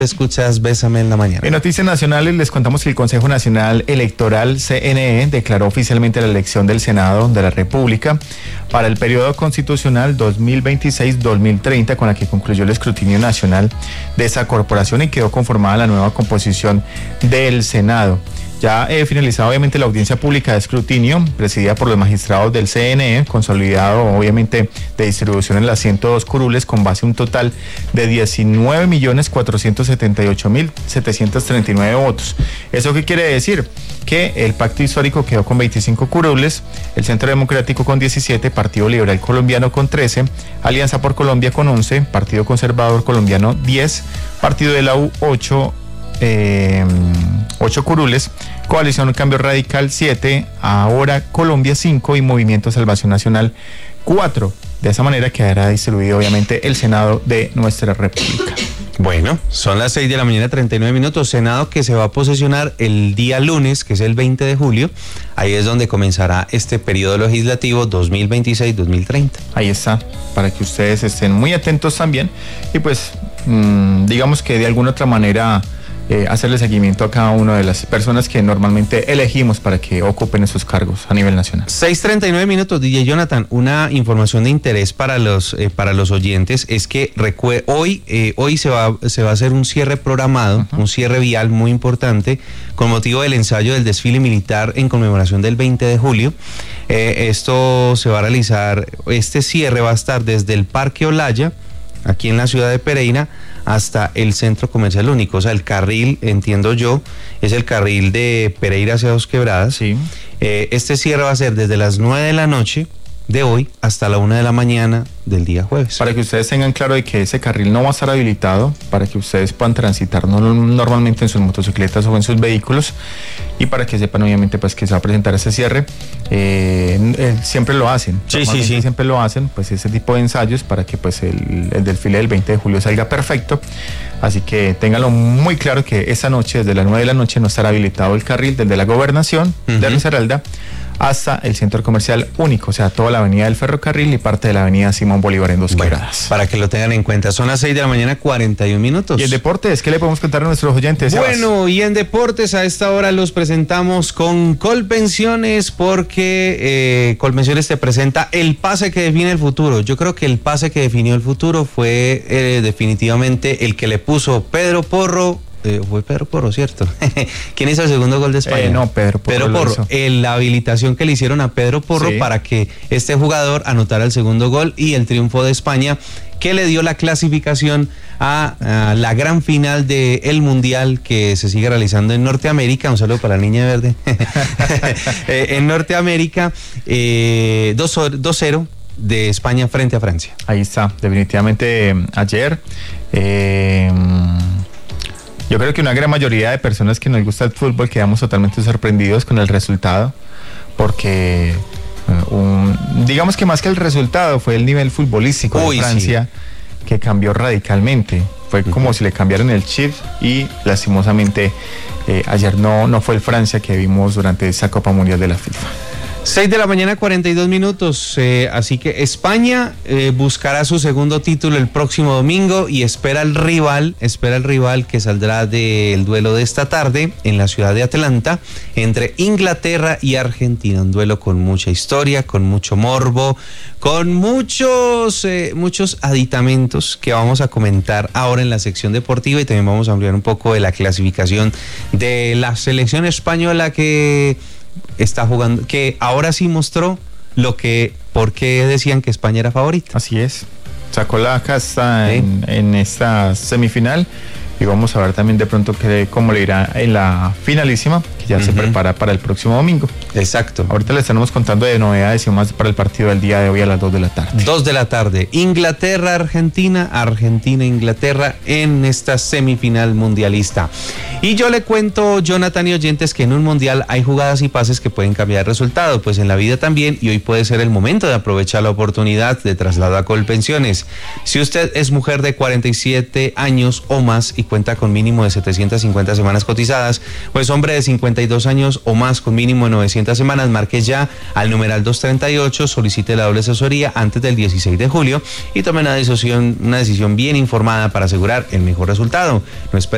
Escuchas Bésame en la Mañana. En noticias nacionales les contamos que el Consejo Nacional Electoral, CNE, declaró oficialmente la elección del Senado de la República para el periodo constitucional 2026-2030, con la que concluyó el escrutinio nacional de esa corporación y quedó conformada la nueva composición del Senado. Ya finalizado obviamente la audiencia pública de escrutinio, presidida por los magistrados del CNE, consolidado obviamente de distribución en las 102 curules con base a un total de 19.478.739 votos. ¿Eso qué quiere decir? Que el Pacto Histórico quedó con 25 curules, el Centro Democrático con 17, Partido Liberal Colombiano con 13, Alianza por Colombia con 11, Partido Conservador Colombiano 10, Partido de la U 8 curules, Coalición Cambio Radical 7, Ahora Colombia 5 y Movimiento Salvación Nacional 4. De esa manera quedará distribuido obviamente el Senado de nuestra República. Bueno, son las 6 de la mañana, 39 minutos. Senado que se va a posesionar el día lunes, que es el 20 de julio. Ahí es donde comenzará este periodo legislativo 2026-2030. Ahí está, para que ustedes estén muy atentos también y pues digamos que de alguna otra manera hacerle seguimiento a cada una de las personas que normalmente elegimos para que ocupen esos cargos a nivel nacional. 6:39 minutos, DJ Jonathan. Una información de interés para los oyentes es que hoy se va a hacer un cierre programado, un cierre vial muy importante con motivo del ensayo del desfile militar en conmemoración del 20 de julio. Esto se va a realizar, este cierre va a estar desde el Parque Olaya, aquí en la ciudad de Pereira, hasta el Centro Comercial Único. O sea, el carril, entiendo yo, es el carril de Pereira hacia Dos Quebradas. Sí. Este cierre va a ser desde las 9 de la noche de hoy hasta la 1 de la mañana del día jueves. Para que ustedes tengan claro de que ese carril no va a estar habilitado, para que ustedes puedan transitar normalmente en sus motocicletas o en sus vehículos, y para que sepan obviamente pues que se va a presentar ese cierre. Siempre lo hacen. Sí. Siempre lo hacen, pues ese tipo de ensayos para que pues el desfile del 20 de julio salga perfecto. Así que ténganlo muy claro que esa noche, desde las 9 de la noche, no estará habilitado el carril desde la Gobernación de Risaralda hasta el Centro Comercial Único, o sea, toda la avenida del Ferrocarril y parte de la avenida Simón Bolívar en Dos Quebradas. Para que lo tengan en cuenta, son las 6 de la mañana, 41 minutos. ¿Y en deportes qué le podemos contar a nuestros oyentes? Bueno, y en deportes a esta hora los presentamos con Colpensiones, porque Colpensiones te presenta el pase que define el futuro. Yo creo que el pase que definió el futuro fue definitivamente el que le puso Pedro Porro. Fue Pedro Porro, ¿cierto? ¿Quién hizo el segundo gol de España? No, Pedro Porro. La habilitación que le hicieron a Pedro Porro, sí, para que este jugador anotara el segundo gol y el triunfo de España, que le dio la clasificación a la gran final del Mundial que se sigue realizando en Norteamérica. Un saludo para la niña verde. En Norteamérica, 2-0 de España frente a Francia. Ahí está, definitivamente ayer. Yo creo que una gran mayoría de personas que nos gusta el fútbol quedamos totalmente sorprendidos con el resultado, porque digamos que más que el resultado fue el nivel futbolístico de Francia, sí, que cambió radicalmente. Fue como si le cambiaran el chip y lastimosamente ayer no fue el Francia que vimos durante esa Copa Mundial de la FIFA. 6 de la mañana, 42 minutos, así que España buscará su segundo título el próximo domingo y espera el rival que saldrá del duelo de esta tarde en la ciudad de Atlanta entre Inglaterra y Argentina. Un duelo con mucha historia, con mucho morbo, con muchos aditamentos que vamos a comentar ahora en la sección deportiva, y también vamos a ampliar un poco de la clasificación de la selección española que está jugando, que ahora sí mostró por qué decían que España era favorita. Así es, sacó la casta en esta semifinal, y vamos a ver también de pronto cómo le irá en la finalísima, que ya se prepara para el próximo domingo. Exacto. Ahorita le estaremos contando de novedades y más para el partido del día de hoy a las 2 de la tarde. 2 de la tarde, Inglaterra-Argentina, Argentina-Inglaterra en esta semifinal mundialista. Y yo le cuento, Jonathan y oyentes, que en un mundial hay jugadas y pases que pueden cambiar el resultado, pues en la vida también, y hoy puede ser el momento de aprovechar la oportunidad de traslado a Colpensiones. Si usted es mujer de 47 años o más y cuenta con mínimo de 750 semanas cotizadas, pues hombre de 52 años o más con mínimo de 900 semanas, marque ya al numeral 238, solicite la doble asesoría antes del 16 de julio y tome una decisión bien informada para asegurar el mejor resultado. No espere